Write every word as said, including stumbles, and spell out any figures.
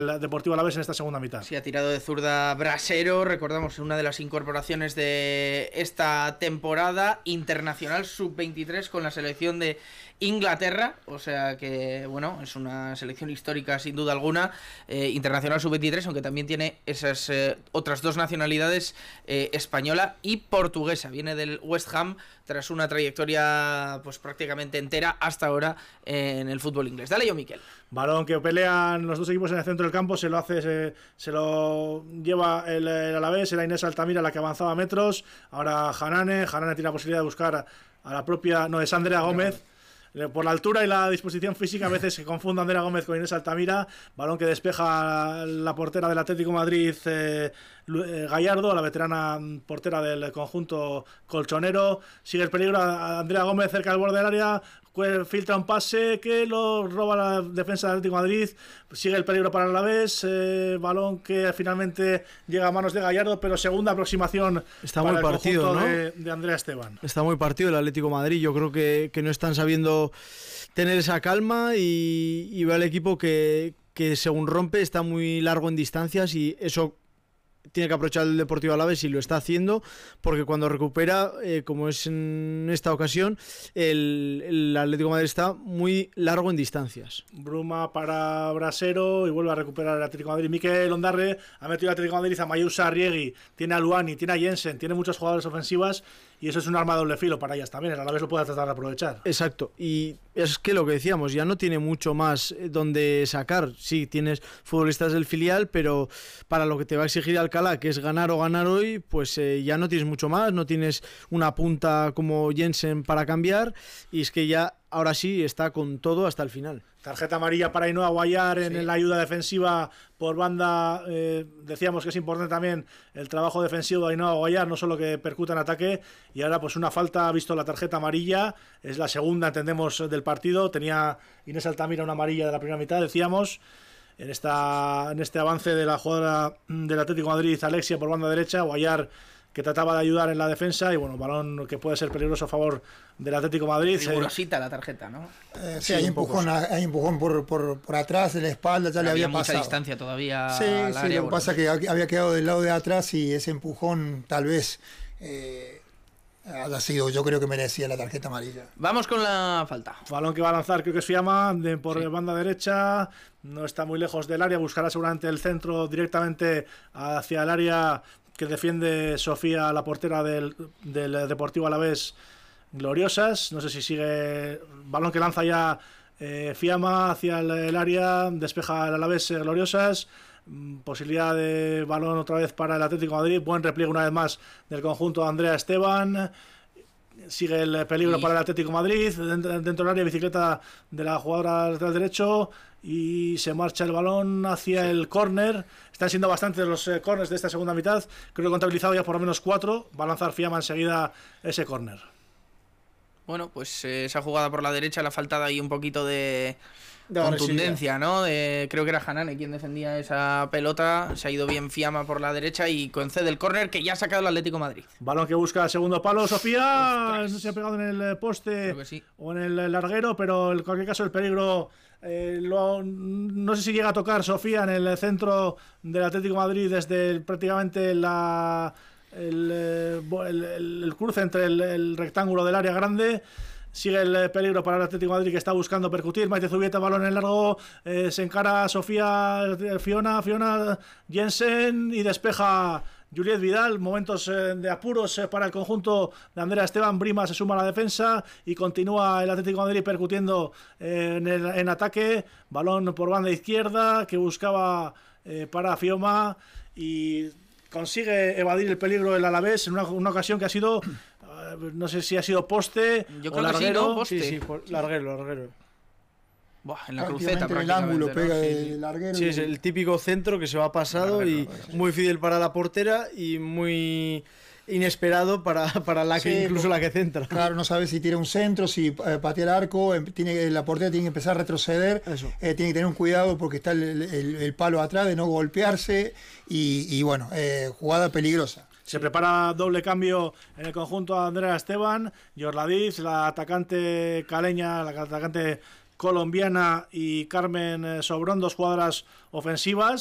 el Deportivo Alavés en esta segunda mitad. Sí, ha tirado de zurda Brasero, recordamos una de las incorporaciones de esta temporada, internacional sub veintitrés con la selección de Inglaterra, o sea que, bueno, es una selección histórica sin duda alguna, eh, internacional sub veintitrés, aunque también tiene esas eh, otras dos nacionalidades, eh, española y portuguesa. Viene del West Ham tras una trayectoria pues prácticamente entera hasta ahora eh, en el fútbol inglés. Dale yo, Miquel. Balón que pelean los dos equipos en el centro del campo, se lo hace, se, se lo lleva el, el Alavés, era Inés Altamira la que avanzaba metros, ahora Hanane, Hanane tiene la posibilidad de buscar a, a la propia, no, es Andrea Gómez. Por la altura y la disposición física a veces se confunde Andrea Gómez con Inés Altamira. Balón que despeja la portera del Atlético de Madrid, eh, Gallardo, la veterana portera del conjunto colchonero. Sigue el peligro a Andrea Gómez cerca del borde del área, filtra un pase que lo roba la defensa del Atlético de Madrid. Sigue el peligro para el Alavés, eh, balón que finalmente llega a manos de Gallardo, pero segunda aproximación. Está para muy el partido, conjunto ¿no? de, de Andrea Esteban. Está muy partido el Atlético de Madrid. Yo creo que, que no están sabiendo tener esa calma y, y ve al equipo que, que según rompe está muy largo en distancias, y eso tiene que aprovechar el Deportivo Alavés y lo está haciendo, porque cuando recupera, eh, como es en esta ocasión, el, el Atlético de Madrid está muy largo en distancias. Bruma para Brasero y vuelve a recuperar el Atlético de Madrid. Mikel Ondarre ha metido el Atlético de Madrid a Mayusa, Arriegui, tiene a Luani, tiene a Jensen, tiene muchos jugadores ofensivas, y eso es un arma de doble filo para ellas también. El Alavés lo puede tratar de aprovechar. Exacto, y es que lo que decíamos, ya no tiene mucho más donde sacar. Sí, tienes futbolistas del filial, pero para lo que te va a exigir Alcalá, que es ganar o ganar hoy, pues eh, ya no tienes mucho más, no tienes una punta como Jensen para cambiar, y es que ya ahora sí está con todo hasta el final. Tarjeta amarilla para Ainhoa Guayar en Sí. la ayuda defensiva por banda. Eh, decíamos que es importante también el trabajo defensivo de Ainhoa Guayar, no solo que percuta en ataque, y ahora pues una falta, ha visto la tarjeta amarilla, es la segunda, entendemos, del partido. Tenía Inés Altamira una amarilla de la primera mitad, decíamos. En, esta, en este avance de la jugadora del Atlético de Madrid, Alexia, por banda derecha, Guayar, que trataba de ayudar en la defensa, y bueno, balón que puede ser peligroso a favor del Atlético de Madrid. Rigurosita la tarjeta, ¿no? Eh, sí, Sí, hay un empujón, poco. hay empujón por, por, por atrás de la espalda, ya le había había mucha pasado. distancia todavía Sí, al sí, área, lo que bueno. pasa es que había quedado del lado de atrás, y ese empujón tal vez eh, haya sido, yo creo que merecía la tarjeta amarilla. Vamos con la falta. Balón que va a lanzar, creo que es Fiamma, de, por Sí. banda derecha, no está muy lejos del área, buscará seguramente el centro directamente hacia el área que defiende Sofía, la portera del, del Deportivo Alavés, Gloriosas. No sé si sigue, balón que lanza ya eh, Fiamma hacia el, el área, despeja el Alavés, eh, Gloriosas. Posibilidad de balón otra vez para el Atlético de Madrid, buen repliegue una vez más del conjunto de Andrea Esteban. Sigue el peligro Y... para el Atlético de Madrid, dentro, dentro del área, bicicleta de la jugadora lateral derecho, y se marcha el balón hacia sí. el córner. Están siendo bastantes los eh, córners de esta segunda mitad, creo que he contabilizado ya por lo menos cuatro. Va a lanzar Fiamma enseguida ese córner. Bueno, pues eh, esa jugada por la derecha le ha faltado ahí un poquito de, de contundencia, ¿no? De, creo que era Hanane quien defendía esa pelota. Se ha ido bien Fiamma por la derecha y concede el córner que ya ha sacado el Atlético de Madrid. Balón que busca el segundo palo, Sofía. No se ha pegado en el poste sí. o en el larguero, pero en cualquier caso el peligro eh, lo, no sé si llega a tocar Sofía en el centro del Atlético de Madrid desde el, prácticamente la... El, el, el, el cruce entre el, el rectángulo del área grande. Sigue el peligro para el Atlético de Madrid, que está buscando percutir. Maite Zubieta, balón en largo, eh, se encara Sofía, Fiona, Fiona Jensen, y despeja Juliet Vidal. Momentos eh, de apuros eh, para el conjunto de Andrea Esteban. Brima se suma a la defensa y continúa el Atlético de Madrid percutiendo eh, en, el, en ataque. Balón por banda izquierda que buscaba eh, para Fioma, y consigue evadir el peligro del Alavés en una, una ocasión que ha sido, uh, no sé si ha sido poste Yo o creo larguero. que sí, ¿no? Poste. Sí, sí, por, larguero, larguero. Buah, en la cruceta en el ángulo ¿no? pega Sí. el larguero. Sí, es el típico centro que se va pasado Larguero, y sí. muy difícil para la portera y muy inesperado para, para la que Sí, incluso la que centra. Claro, no sabe si tira un centro, si eh, patea el arco, eh, tiene, la portera tiene que empezar a retroceder, eh, tiene que tener un cuidado porque está el, el, el palo atrás de no golpearse, y, y bueno, eh, jugada peligrosa. Se prepara doble cambio en el conjunto de Andrea Esteban. Yorladiz, la atacante caleña, la atacante colombiana y Carmen Sobrón, dos jugadoras ofensivas.